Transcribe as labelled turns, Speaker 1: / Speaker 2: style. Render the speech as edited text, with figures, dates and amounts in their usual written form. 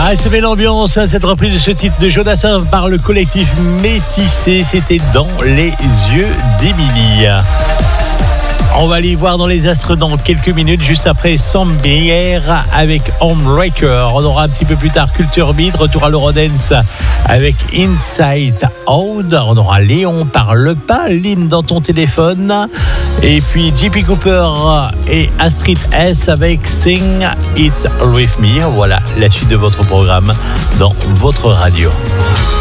Speaker 1: Ah, ça met l'ambiance à cette reprise de ce titre de Jodassin par le collectif Métissé. C'était Dans les yeux d'Émilie. On va aller voir dans les astres dans quelques minutes, juste après Sam Bear avec Homebreaker. On aura un petit peu plus tard Culture Beat, retour à l'Eurodance avec Inside Out. On aura Léon Parle pas, Lynn dans ton téléphone. Et puis JP Cooper et Astrid S avec Sing It With Me. Voilà la suite de votre programme dans votre radio.